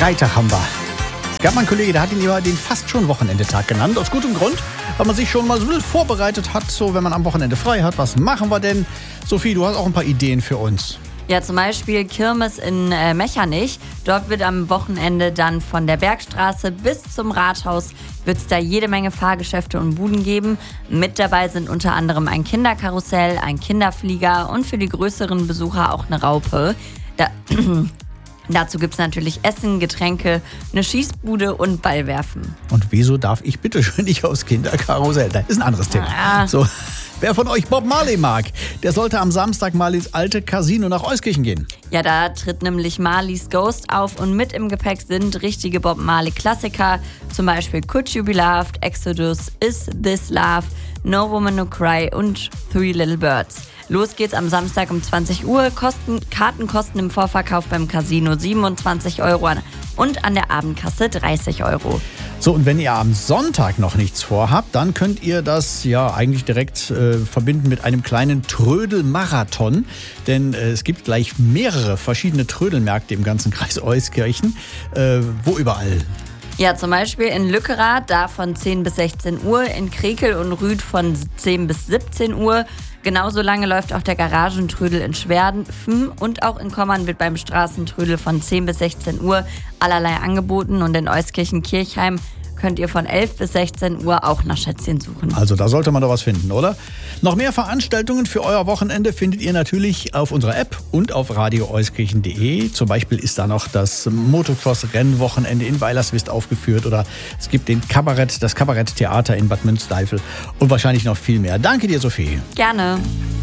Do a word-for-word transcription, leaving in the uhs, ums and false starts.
Freitag haben wir. Es gab mal einen Kollege, der hat ihn immer den fast schon Wochenendetag genannt. Aus gutem Grund, weil man sich schon mal so vorbereitet hat, so wenn man am Wochenende frei hat. Was machen wir denn? Sophie, du hast auch ein paar Ideen für uns. Ja, zum Beispiel Kirmes in äh, Mechernich. Dort wird am Wochenende dann von der Bergstraße bis zum Rathaus wird es da jede Menge Fahrgeschäfte und Buden geben. Mit dabei sind unter anderem ein Kinderkarussell, ein Kinderflieger und für die größeren Besucher auch eine Raupe. Da Dazu gibt es natürlich Essen, Getränke, eine Schießbude und Ballwerfen. Und wieso darf ich bitte schön nicht aufs Kinderkarussell? Das ist ein anderes Thema. Ja. So, wer von euch Bob Marley mag, der sollte am Samstag mal ins alte Casino nach Euskirchen gehen. Ja, da tritt nämlich Marleys Ghost auf und mit im Gepäck sind richtige Bob Marley-Klassiker, zum Beispiel Could You Be Loved, Exodus, Is This Love, No Woman No Cry und Three Little Birds. Los geht's am Samstag um zwanzig Uhr. Kosten, Karten kosten im Vorverkauf beim Casino siebenundzwanzig Euro und an der Abendkasse dreißig Euro. So, und wenn ihr am Sonntag noch nichts vorhabt, dann könnt ihr das ja eigentlich direkt äh, verbinden mit einem kleinen Trödelmarathon. Denn äh, es gibt gleich mehrere verschiedene Trödelmärkte im ganzen Kreis Euskirchen. Äh, wo überall? Ja, zum Beispiel in Lückerath, da von zehn bis sechzehn Uhr, in Krekel und Rüth von zehn bis siebzehn Uhr. Genauso lange läuft auch der Garagentrödel in Schwerden und auch in Kommern wird beim Straßentrödel von zehn bis sechzehn Uhr allerlei angeboten und in Euskirchen-Kirchheim könnt ihr von elf bis sechzehn Uhr auch nach Schätzchen suchen. Also da sollte man doch was finden, oder? Noch mehr Veranstaltungen für euer Wochenende findet ihr natürlich auf unserer App und auf radio euskirchen punkt de. Zum Beispiel ist da noch das Motocross-Rennwochenende in Weilerswist aufgeführt oder es gibt den Kabarett, das Kabaretttheater in Bad Münsteifel und wahrscheinlich noch viel mehr. Danke dir, Sophie. Gerne.